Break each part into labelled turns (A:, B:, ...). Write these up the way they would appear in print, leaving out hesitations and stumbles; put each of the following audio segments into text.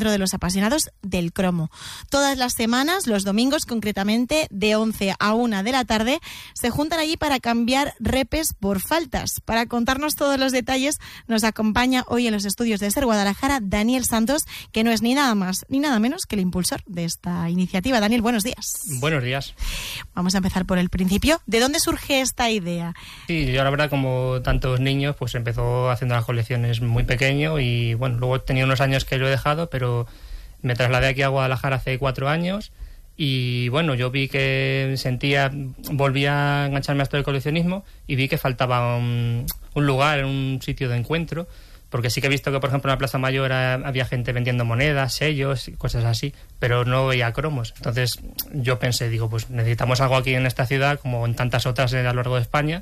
A: encuentro de los apasionados del cromo. Todas las semanas, los domingos concretamente, de 11 a 1 de la tarde, se juntan allí para cambiar repes por faltas. Para contarnos todos los detalles, nos acompaña hoy en los estudios de SER Guadalajara Daniel Santos, que no es ni nada más ni nada menos que el impulsor de esta iniciativa. Daniel, buenos días.
B: Buenos días.
A: Vamos a empezar por el principio. ¿De dónde surge esta idea?
B: Sí, yo la verdad, como tantos niños, pues empezó haciendo las colecciones muy pequeño y bueno, luego he tenido unos años que lo he dejado, pero me trasladé aquí a Guadalajara hace 4 años y bueno, yo vi que volví a engancharme a esto del coleccionismo y vi que faltaba un lugar, un sitio de encuentro, porque sí que he visto que, por ejemplo, en la Plaza Mayor había gente vendiendo monedas, sellos, cosas así, pero no veía cromos. Entonces yo pensé, pues necesitamos algo aquí en esta ciudad, como en tantas otras a lo largo de España,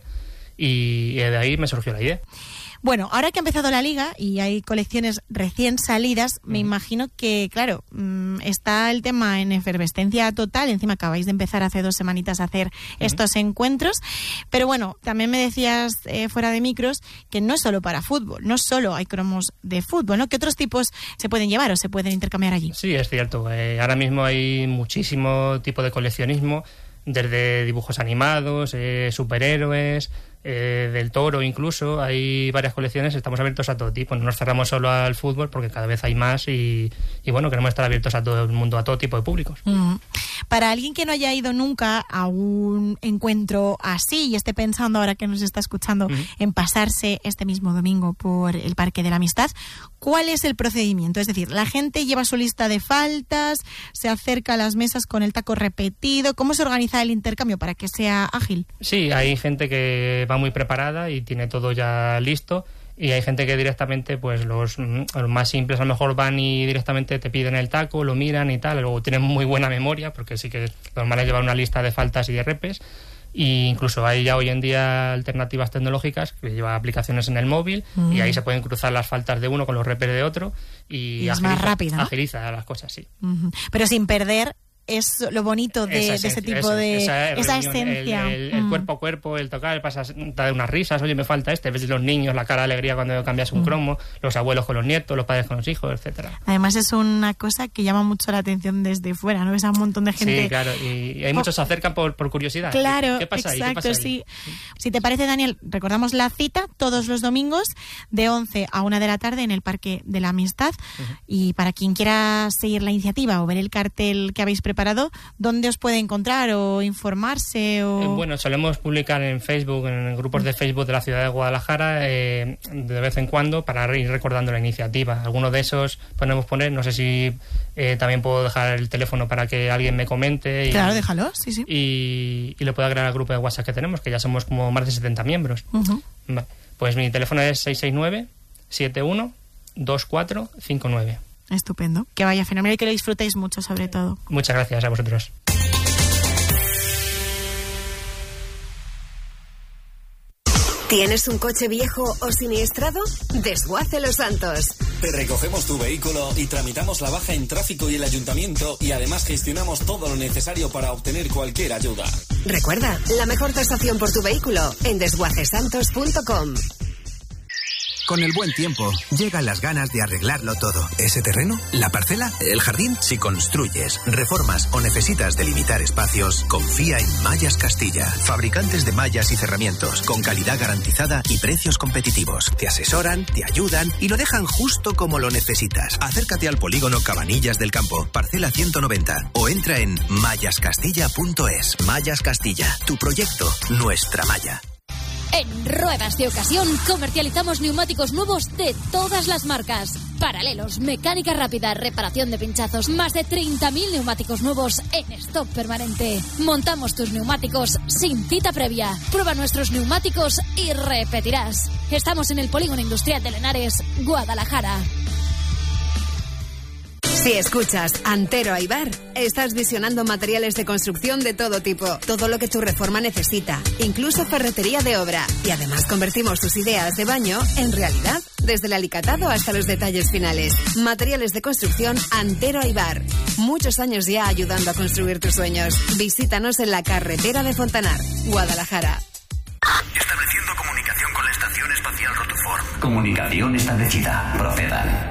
B: y de ahí me surgió la idea.
A: Bueno, ahora que ha empezado la Liga y hay colecciones recién salidas, me imagino que, claro, está el tema en efervescencia total. Encima acabáis de empezar hace 2 semanitas a hacer estos encuentros. Pero bueno, también me decías fuera de micros que no es solo para fútbol, no solo hay cromos de fútbol, ¿no? ¿Qué otros tipos se pueden llevar o se pueden intercambiar allí?
B: Sí, es cierto. Ahora mismo hay muchísimo tipo de coleccionismo, desde dibujos animados, superhéroes, del Toro incluso. Hay varias colecciones, estamos abiertos a todo tipo, no nos cerramos solo al fútbol porque cada vez hay más y bueno, queremos estar abiertos a todo el mundo, a todo tipo de públicos.
A: Para alguien que no haya ido nunca a un encuentro así y esté pensando ahora que nos está escuchando en pasarse este mismo domingo por el Parque de la Amistad, ¿cuál es el procedimiento? Es decir, la gente lleva su lista de faltas, se acerca a las mesas con el taco repetido. ¿Cómo se organiza el intercambio para que sea ágil?
B: Sí, hay gente que va muy preparada y tiene todo ya listo, y hay gente que directamente, pues los más simples a lo mejor van y directamente te piden el taco, lo miran y tal, luego tienen muy buena memoria, porque sí que lo normal es llevar una lista de faltas y de repes, e incluso hay ya hoy en día alternativas tecnológicas que llevan aplicaciones en el móvil y ahí se pueden cruzar las faltas de uno con los repes de otro y
A: es más rápido, ¿no?
B: Agiliza las cosas, sí.
A: Pero sin perder es lo bonito de ese tipo de... Esa esencia.
B: El cuerpo a cuerpo, el tocar, pasas de unas risas, oye, me falta ves los niños, la cara de alegría cuando cambias un cromo, los abuelos con los nietos, los padres con los hijos, etcétera.
A: Además es una cosa que llama mucho la atención desde fuera, ¿no? Ves a un montón de gente...
B: Sí, claro, y hay muchos se acercan por curiosidad.
A: Claro,
B: ¿Qué pasa
A: exacto,
B: ahí? ¿Qué pasa ahí?
A: Sí. Si te parece, Daniel, recordamos la cita todos los domingos de 11 a 1 de la tarde en el Parque de la Amistad. Y para quien quiera seguir la iniciativa o ver el cartel que habéis preparado, ¿dónde os puede encontrar o informarse?
B: Bueno, solemos publicar en Facebook, en grupos de Facebook de la ciudad de Guadalajara, de vez en cuando, para ir recordando la iniciativa. Algunos de esos podemos poner, no sé si también puedo dejar el teléfono para que alguien me comente.
A: Claro, déjalo, sí.
B: Y lo pueda agregar al grupo de WhatsApp que tenemos, que ya somos como más de 70 miembros. Pues mi teléfono es 669-712459.
A: Estupendo. Que vaya fenomenal y que lo disfrutéis mucho, sobre todo.
B: Muchas gracias a vosotros.
C: ¿Tienes un coche viejo o siniestrado? Desguace Los Santos.
D: Te recogemos tu vehículo y tramitamos la baja en tráfico y el ayuntamiento, y además gestionamos todo lo necesario para obtener cualquier ayuda.
C: Recuerda, la mejor tasación por tu vehículo en desguacesantos.com.
E: Con el buen tiempo, llegan las ganas de arreglarlo todo. ¿Ese terreno? ¿La parcela? ¿El jardín? Si construyes, reformas o necesitas delimitar espacios, confía en Mallas Castilla. Fabricantes de mallas y cerramientos, con calidad garantizada y precios competitivos. Te asesoran, te ayudan y lo dejan justo como lo necesitas. Acércate al polígono Cabanillas del Campo, parcela 190, o entra en mallascastilla.es. Mallas Castilla, tu proyecto, nuestra malla.
F: En Ruedas de Ocasión comercializamos neumáticos nuevos de todas las marcas. Paralelos, mecánica rápida, reparación de pinchazos, más de 30.000 neumáticos nuevos en stock permanente. Montamos tus neumáticos sin cita previa. Prueba nuestros neumáticos y repetirás. Estamos en el Polígono Industrial de Lenares, Guadalajara.
C: Si escuchas Antero Aybar, estás visionando materiales de construcción de todo tipo, todo lo que tu reforma necesita, incluso ferretería de obra. Y además convertimos tus ideas de baño en realidad, desde el alicatado hasta los detalles finales. Materiales de construcción Antero Aybar. Muchos años ya ayudando a construir tus sueños. Visítanos en la carretera de Fontanar, Guadalajara.
G: Estableciendo comunicación con la Estación Espacial Rotoform. Comunicación establecida. Procedan.